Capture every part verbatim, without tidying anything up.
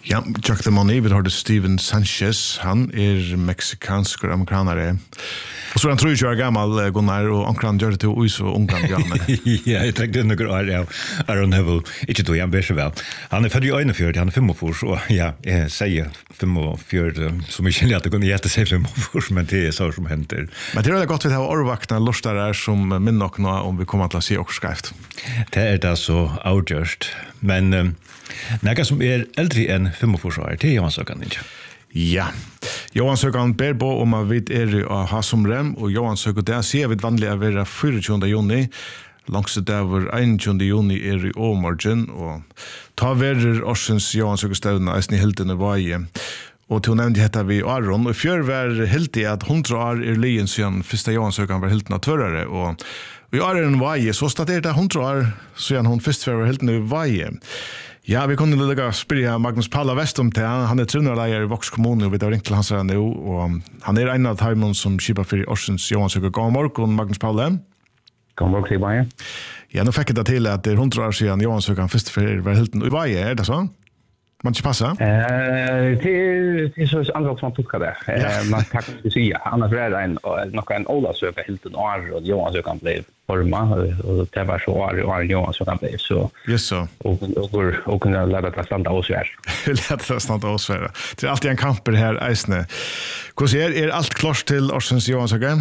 Ja, Jack the Money, vi hörde Steven Sanchez, han är mexikansk och amerikanare. Och så han tror ju är gammal Gunnar och ankran gör det till oj så ungan gammal. Ja, jag tänkte några år ja. Aaron Neville, inte då jag vet väl. Han är född i Öjnefjord, han är femtiofyra och ja, jag säger femtiofyra som jag känner att det kunde jätte sig femtiofyra men det är så som händer. Men det är det gott vi har orvakna lustare som minner och om vi kommer att se också skrift. Det är det så outjust. Men um, några som är äldre än femtiofyra år, det är Johan Sökan inte. Ja, Johan Sökan ber på om att vi är i Hasumrem och Johan Sökan där ser vi vanliga vara fjortonde juni. Långs det var einogtjúgunda juni är i Åmorgen och ta verer årsens Johan Sökan stävna i Hilden i Vaje. Och till nämnde heter vi Aron och fjör var helt i att hundra år är lien sedan första Johan Sökan var helt naturare och vi är en Vaje så staterar det hundra år sedan hon först var helt i Vaje. Ja, vi kunde lägga spyrja Magnus Palla West om det. Han är trunarleier i Vox kommun och vi har ringt till hans här nu. Och han är en av Taimon som kipar för årsens Johan Söker. God morgon, Magnus Palla. God morgon, Sibaje. Ja, nu fick jag det till att det är hundra år sedan Johan Söker först för var helt i Vaje, är det så? Man inte passa? Eh, det är så andra som man tog det. Eh, man kan inte säga. Annars är det en något en Ola Söker helt en år och Johan Söker blev forma och det var så år och Johan Söker blev så. Just så. Och och och kunna lära det stanna osvär. Lära det stanna osvär. Det är alltid en kamp det här Eisne. Hur ser är allt klart till årsens Johan Söker?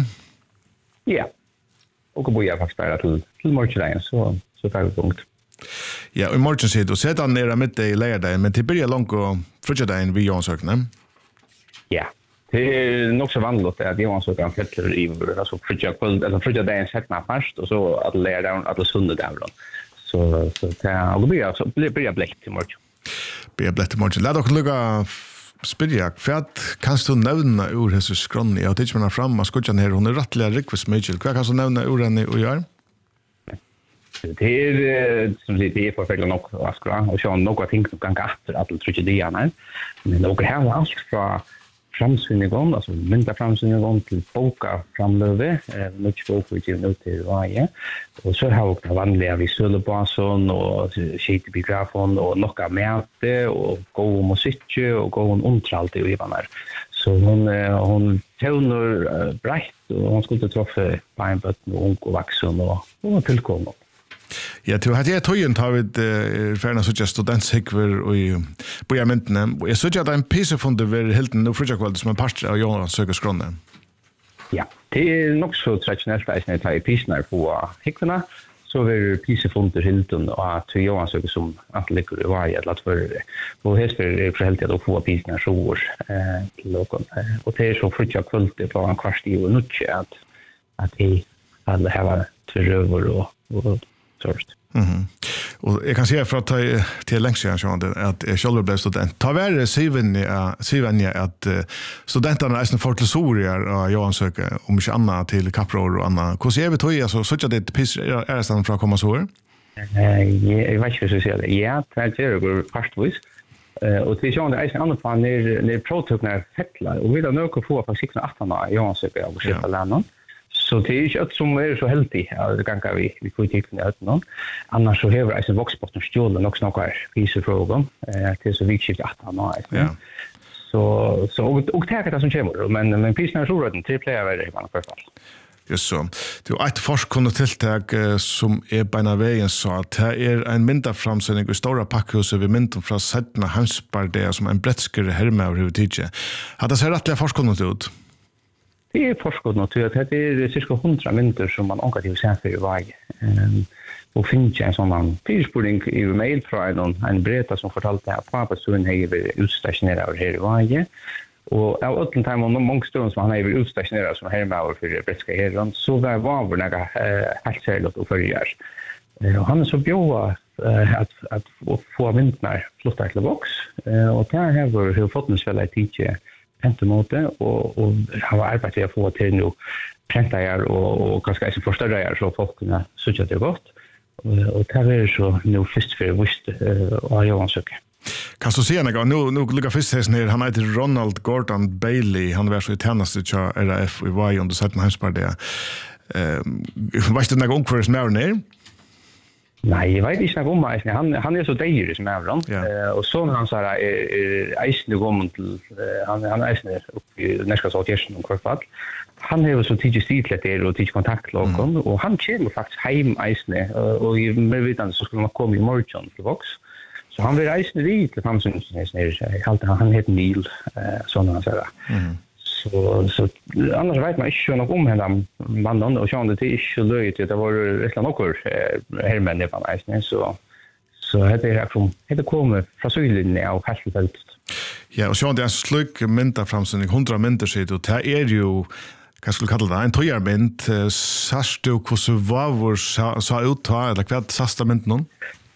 Ja. Och bo jag faktiskt där till till morgonen så så tar vi punkt. Ja, i morgon ser du sätta ner mitt i lördagen men till börja långt och fruktaden vi Johan Söker. Ja. Det är nog så vanligt att Johan Söker fäller i alltså fruktaden eller fruktaden sätta först och så att lära att det sunda där då. Så så det är blir så blir jag bläckt i morgon. Blir jag bläckt i morgon. Låt oss lucka spyrja, för kan du nämna ur hese skron? Jag tycker man fram och skotjan här hon är rättliga rikvis Mitchell. Vad kan du nämna ur henne och gör? Det är som det är för fel nog att skra och så några ting som kan efter att trycka det igen. Men några här allt från framsyningen alltså mynta framsyningen till boka framlöve eh mycket folk vi ger ut till varje och så har vi vanliga visuella basen och sheet biografon och några mäte och gå musik och gå en ontralt i Ivanar. Så hon hon tonar brett och hon skulle träffa på en bot och och vuxen och och tillkomma. Ja, du hade jag tojen tagit förna så just studentsekver och på jag mentne. Jag såg att en piece från det var helt nu för jag kallade som en pastor av Johan Söker skronen. Ja, det är nog så traditionellt att när jag pisnar på häckna så var piece från det Hilton och att Johan Söker som att lägga det var jävla för och hästar är för helt att få pisnar så år eh till lokon och det är så för jag kallade på en kvart i och nu att att vi alla har tväröver och och först. Mhm. Och jag kan säga för att ta till längst sedan så att jag själv blev student. Ta vara Siven ja, Siven ja att studenterna är för till Soria och Johan Söker om inte annat till Kapror och annat. Hur ser vi då alltså så att det piss är stan från komma så? Eh, jag vet inte hur så det. Ja, det är ju fastvis. Eh och det är ju en annan fan när när prototypen fettlar och vi då nog få på sexton arton Johan Söker och köpa landet. Så det är ju ett som är så heldigt att det kan vi vi får tycka det någon. Annars så har jag en voxbotten stjålen också några prisfrågor. Eh det är så viktigt att han har. Ja. Så så och och det är det som kommer men men priserna är så rätt tre player är det man för fall. Just så. Det är ett forskande tilltag som är på en vägen så att det är en mindre framsättning i stora packhuset vid mynten från Sättna Hansbar som en brättskare härma över huvudtidje. Har det så rättliga forskande ut? Det är forskot naturligt att det är cirka hundra minuter som man åker till sen för varje. Ehm och finns en sån fyrspåring i mail från en en breta som fortalte att pappa son har utstationerad här i varje. Och av åtta timmar om många stunder som han har utstationerad som här med över för brätska här så var var vi några helt särskilt och förgör. Och han är så bjåa att att få vintnar flotta till box och där har vi fått en svälla teacher pentomote och och har arbetat att få till nu printar och och kanske så förstärkare så folk kunna söka det gott och det är så nu först för visst och Johan Söker. Kan du se något nu nu lukar först här ner han heter Ronald Gordon Bailey han var så i tennis i R F i var under Sättna Hansbar där. Ehm vet du något om Chris Mariner? Nej, jag vet inte om mig. Han han är så dejlig som är Ja. eh och så när han sa är är eisne går till han han är eisne upp i nästa sortering och kvartal. Han har så tidigt stitlet där och tidigt kontakt lokon och han kommer faktiskt hem eisne och i med vitan så skulle man komma i morgon till Vox. Så han vill eisne dit till Hamsuns nere. Jag han heter Neil eh så när han sa det. Mhm. Så så annars vet man inte något om henne mannen och sjön det är inte löjligt det var ett land också här med det var nice så så hade jag från hade kommit från Sydlinjen och Hasselfeld. Ja, och sjön det är sluk mynta framsynning hundra mynter sitt och det är ju vad skulle kalla det en tojarmynt sast du hur så var vår så ut ta eller vad sasta mynt någon.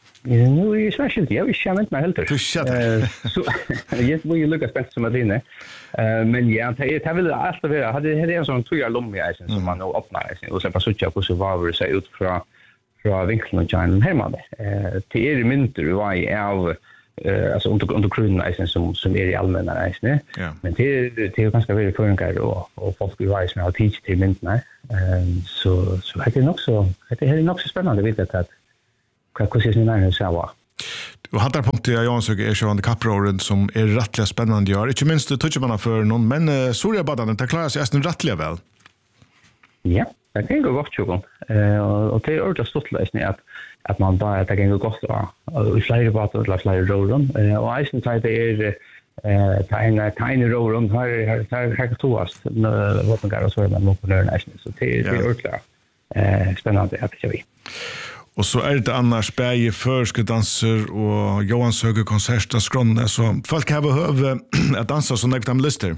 Nu är det särskilt jag vill känna mig helt. Du känner. Så jag vill ju lucka spets som Martina. Eh men ja, det är väl allt det där. Hade det en sån tojar lommi isen som man nu öppnar isen och så bara söka hur så var det så ut från från vinkeln och China hemma. Eh det är mynter var i av eh alltså under under kronan isen som som är i allmänna isen. Ja. Men det det är ganska väldigt förenklat och och folk vill rise med att teach till mynterna. Eh så så det är nog så det är nog så spännande vet att vad hur ser ni när så var. Och hade punkter jag ansöker är sjön kaproren som är rättliga spännande gör. Inte minst touchar man för någon men uh, Soria badan det klarar sig nästan rättliga väl. Ja, det kan gå gott tjugon. Eh och det är ordentligt stort läsning att att man bara det kan gå gott och flera badan eller flera rollrum och isen tid det är eh tiny tiny rollrum här här här här toast vad man kan så man på nörden så det är ordentligt eh spännande att det vi. Och så är det annars bäge förskedanser och Johans höger konserter skronne så folk har behöv att dansa så näkt am lister.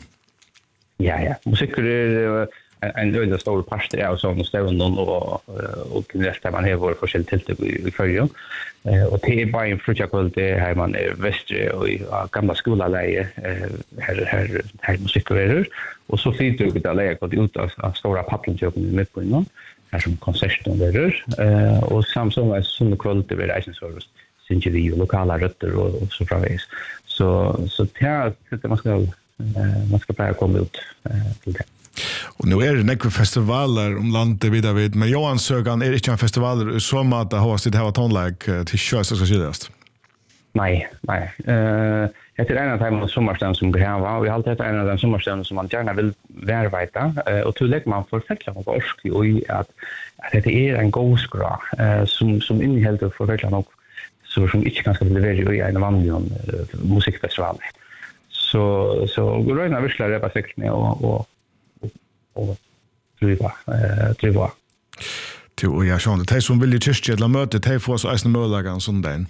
Ja ja, musik är en väldigt stor part av sån ställen och och nästa man har vår forskell till i förrjun. Eh och det är bara en fruktjakväll det här man är västre och i gamla skolaläge eh här här här musikverer och så flyter det att lägga ut ut av stora pappenjoken mitt på innan. Här som konserten där eh och samsung är som kvalitet vid Reisen Service syns ju i lokala rötter och så framvis. Så så det det man ska man ska bara komma ut till det. Och nu är det några festivaler om landet vidare vid men Johan Sögan är inte en festival som att ha sitt här tonlag till körs så skiljas. Nej, nej. Eh det är en av de sommarställen som gräva. Vi har alltid en av de sommarställen som man gärna vill värvita eh och till man får fälla på orsk och i att att det är en gåskra eh som som innehåller för fälla nog så som inte kanske blir väldigt i en vanlig musikfestival. Så så går det när vi slår det på sex med och och och driva eh driva. Till och jag sjön det som vill ju kyrkja eller möte det får så äsna möjligheten söndagen.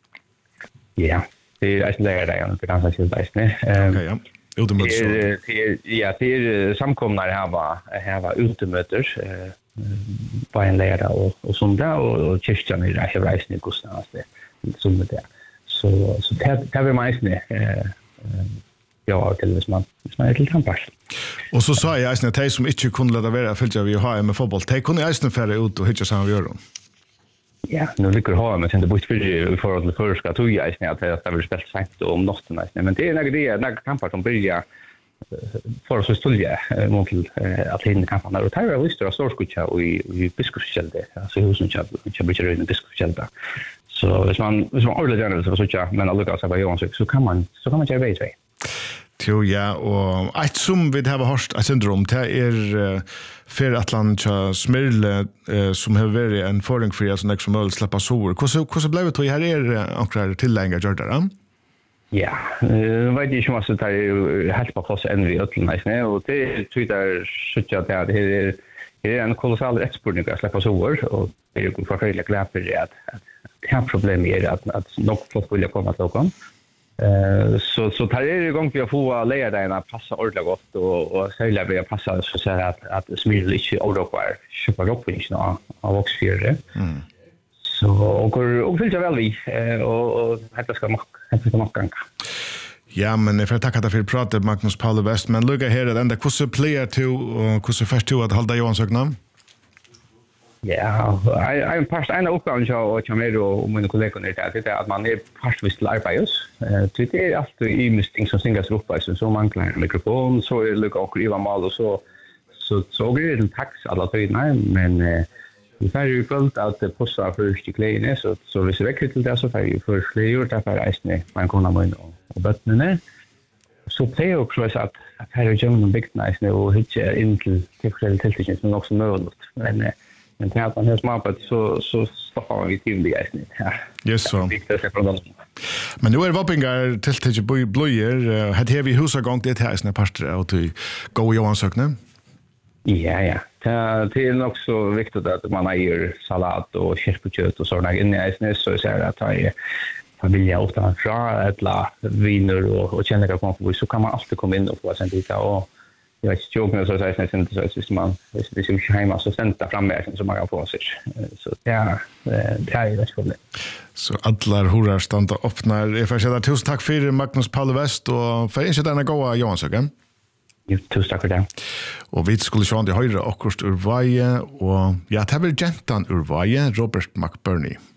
Ja, det är äsna det där det kan säga det äsna. Okej, ja. Utemöter. Ja, det är samkomna här var här var utemöter eh på en lärare och och sånt där och kyrkan i det här reisen i Gustavs det som det där. Så så det det var mest eh ja, till det man man är lite anpassad. Och så sa jag att de som inte kunde låta vara följa vi har med fotboll. De kunde ju färra ut och hitta samma gör dem. Ja, nu lyckas ha men sen det bort för för att förska tog jag snä att det var spelat sent om natten nästan. Men det är några det några kampar som börjar för så stulja mot att hinna kamparna och tar jag visst att storskutcha och i biskopskällde. Alltså hur som jag jag brukar röna biskopskällda. Så hvis man hvis man ordentligt gärna så så men alla lyckas vara Johan så kan man så kan man göra vet vi. Jo, ja, og et som vi har hørt et syndrom, det er uh, for Atlanta Smirle, uh, som har vært en forring for som ikke som mulig slipper sår. Hvordan ble det til her er akkurat tilgjengelig gjør det? Ja, jeg vet ikke om det er helt på plass enn vi øtlen, og det tror jeg synes at det er en kolossal rettspurning å slippe sår, og det er jo forfølgelig glad for at det her problemet er at, at nok folk vil komme til åkken. Eh så så tar det igång för att få ledarna passa ordentligt gott och och sälja vi passa så så att att smil inte ordokvar köpa upp inte nå av Oxford. Mm. Så och och vill jag väl vi och och det ska man det ska man kan. Ja, men för att tacka för pratet Magnus Paul West men lugga här den där kusse player to och kusse först to att hålla Johan Söknam. Ja, jag jag är fast en uppgång så och jag med och mina kollegor där det är att man är fast vid arbete. Eh det är allt i misting som sängas upp så så man kan mikrofon så är det också i var mal och så så så grejer det tax alla tre nej men Vi får ju fullt att det passar först i kläderna så så hvis vi räcker till det så får vi först kläder där för resten man kan ha in och bötterna. Så det är också så att här är ju en big nice nu och hitta in till till till som också möjligt. Men men det att man har smapat så så stoppar vi till det resten. Ja. Yes så. Men nu är vappingar till till blöjer. Hade här vi husagång det här är pastor av till gå Johan sökne. Ja, ja. Det är nog så viktigt att man har salat och kärpekött och sådana inne i snö så är det att ha familjen ofta fra eller viner och, och känner att man får så kan man alltid komma in och få sen lite och jag vet inte om så sägs nästan inte så att man det är ju hemma så sända framme som man kan få sig. Så ja, det är ju det problem. Så alla horar standa öppnar. Jag får säga tusen tack för Magnus Paul West och för att denna goda Johansöken. Jo, tusen takk for det. Og vi skulle se om de høyre akkurat ur veie, og ja, det er vel gentan ur veie, Robert McBurney.